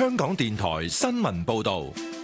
香港電台新聞報道。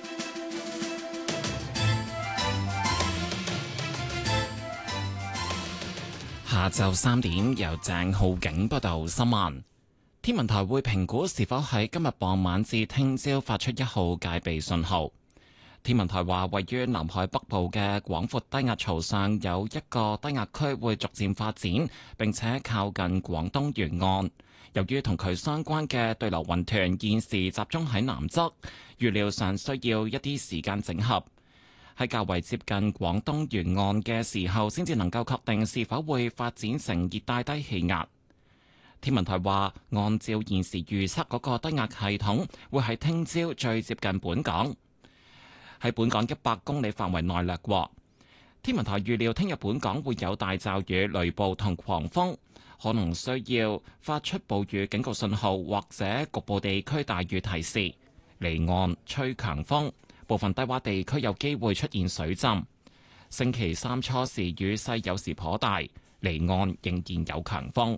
下晝3點，由鄭浩景報道新聞。天文台會評估是否喺今日傍晚至聽朝發出1號戒備信號。天文台話，位於南海北部嘅廣闊低壓槽上有一個低壓區會逐漸發展，並且靠近廣東沿岸。由於同佢相關嘅對流雲團現時集中喺南側，預料上需要一啲時間整合，喺較為接近廣東沿岸嘅時候，先至能夠確定是否會發展成熱帶低氣壓。天文台話，按照現時預測嗰個低壓系統會喺聽朝最接近本港，喺本港100公里範圍內掠過。天文台預料聽日本港會有大驟雨、雷暴同狂風，可能需要發出暴雨警告信號或者局部地區大雨提示。離岸吹強風，部分低洼地區有機會出現水浸。星期三初時雨勢有時頗大，離岸仍然有強風。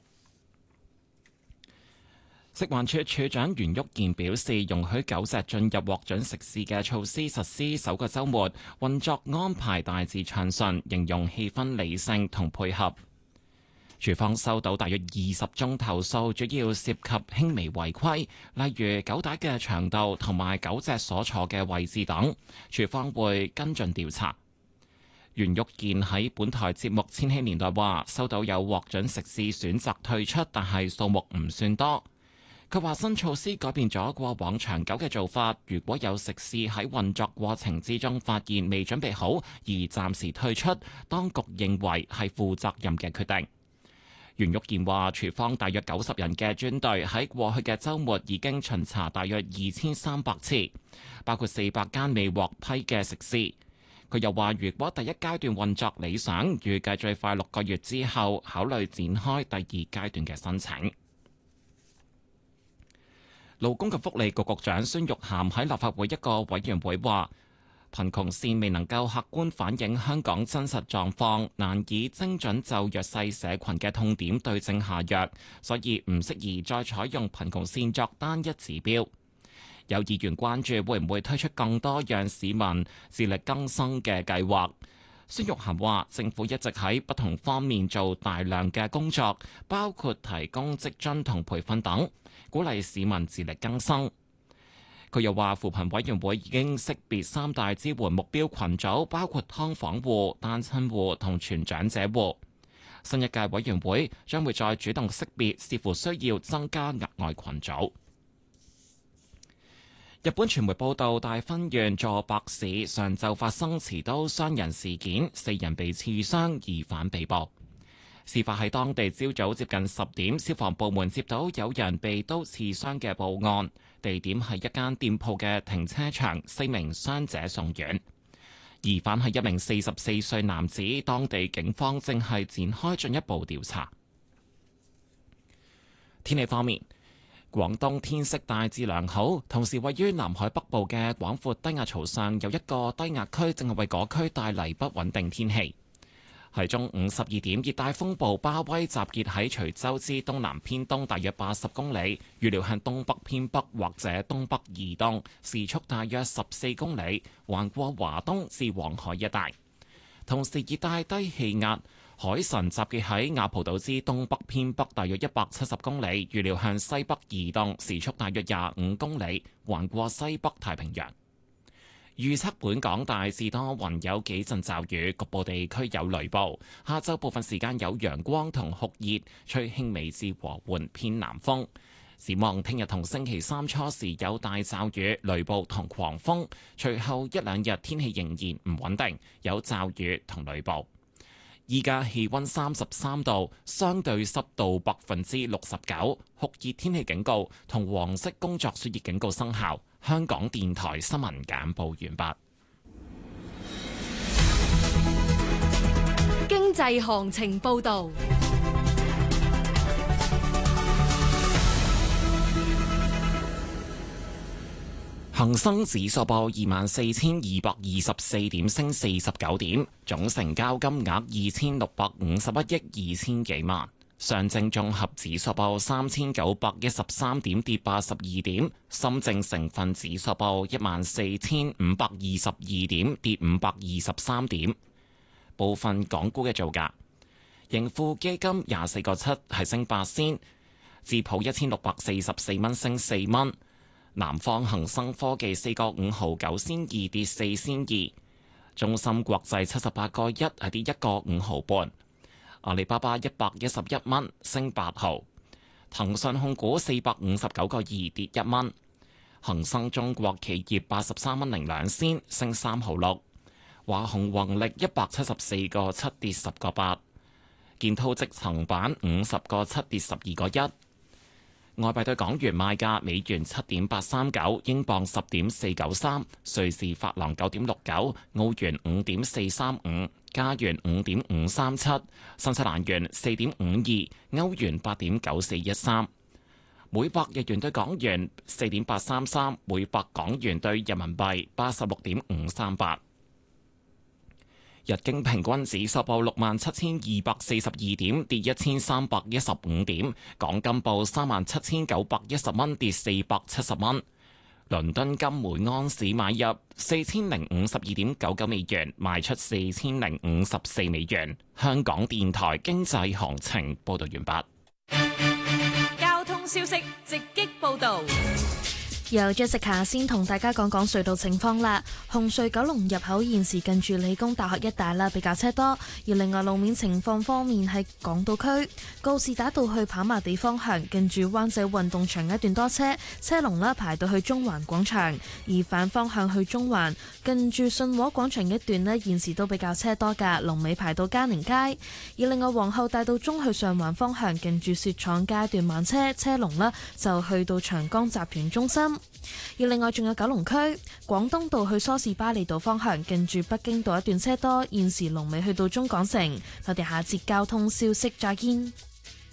食環署署長袁旭健表示，容許狗隻進入獲准食肆嘅措施實施首個週末，運作安排大致暢順，形容氣氛理性同配合。署方收到大約20宗投訴，主要涉及輕微違規，例如狗帶嘅長度同埋狗隻所坐嘅位置等，署方會跟進調查。袁旭健喺本台節目《千禧年代》話，收到有獲准食肆選擇退出，但係數目唔算多。佢話新措施改變咗過往長久嘅做法，如果有食肆喺運作過程之中發現未準備好而暫時退出，當局認為係負責任嘅決定。袁旭健話，廚房大約90人嘅專隊喺過去嘅週末已經巡查大約2300次，包括400間未獲批嘅食肆。佢又話，如果第一階段運作理想，預計最快6個月之後考慮展開第2階段嘅申請。勞工及福利局局長孫玉菡喺立法會一個委員會話，貧窮線未能夠客觀反映香港真實狀況，難以精準就弱勢社群嘅痛點對症下藥，所以唔適宜再採用貧窮線作單一指標。有議員關注會唔會推出更多讓市民自力更生嘅計劃。孫玉菡話，政府一直喺不同方面做大量嘅工作，包括提供職津同培訓等，鼓勵市民自力更生。佢又話，扶貧委員會已經識別3大支援目標群組，包括劏房戶、單親戶同全長者戶。新一屆委員會將會再主動識別，視乎需要增加額外群組。日本傳媒報道，大分縣佐伯市上晝發生持刀傷人事件，4人被刺傷，疑犯被捕。事發喺當地朝早接近10點，消防部門接到有人被刀刺傷嘅報案，地點係一間店鋪嘅停車場，4名傷者送院。疑犯係一名44歲男子，當地警方正係展開進一步調查。天氣方面，廣東天色大致良好，同時位於南海北部嘅廣闊低壓槽上有一個低壓區，正係為嗰區帶嚟不穩定天氣。喺中午12點，熱帶風暴巴威集結喺徐州之東南偏東大約80公里，預料向東北偏北或者東北移動，時速大約14公里，橫過華東至黃海一帶。同時，熱帶低氣壓海神集結喺亞蒲島之東北偏北大約170公里，預料向西北移動，時速大約25公里，橫過西北太平洋。預測本港大致多雲，有幾陣驟雨，局部地區有雷暴。下晝部分時間有陽光同酷熱，吹輕微至和緩偏南風。展望聽日同星期三初時有大驟雨、雷暴同狂風，隨後一兩日天氣仍然唔穩定，有驟雨同雷暴。依家氣溫33度，相對濕度69%，酷熱天氣警告同黃色工作暑熱警告生效。香港電台新聞簡報完畢。 經濟行情報道。 恒生指數報24,224點，升49點，總成交金額2651億2千幾萬。 上證綜合指數報3913點，跌82點；深證成分指數報14522點，跌523點。部分港股嘅造價：盈富基金24個7係升8仙，智普1644蚊升4蚊，南方恒生科技4個5毫9仙2跌4仙2，中芯國際78個1係跌1個5毫半。阿里巴巴111蚊升8毫，騰訊控股459個2跌1蚊，恒生中國企業83蚊零2仙升3毫6，華虹宏力174個7跌10個8，建滔積層板50個7跌12個1。外幣對港元賣價：美元7.839，英鎊10.493，瑞士法郎9.69，澳元5.435，加元5.537，新西蘭元4.52，歐元8.9413，每百日元對港元4.833，每百港元對人民幣86.538。日經平均指數報67,242點，跌1315點；港金報37,910蚊，跌470蚊。倫敦金每盎司買入4052.99美元，賣出4054美元。香港電台經濟行情報道完畢。 交通消息直擊報道。 由 Jessica 先同大家講講隧道情況啦。紅隧九龍入口現時近住理工大學一帶啦，比較車多。而另外路面情況方面，喺港島區告士打道去跑馬地方向，近住灣仔運動場一段多車，車龍啦排到去中環廣場。而反方向去中環，近住信和廣場一段呢，現時都比較車多㗎，龍尾排到嘉寧街。而另外皇后大道中去上環方向，近住雪廠街段慢車，車龍啦就去到長江集團中心。而另外仲有九龍區廣東道去梳士巴利道方向，近住北京道一段車多，現時龍尾去到中港城。我哋下節交通消息再見。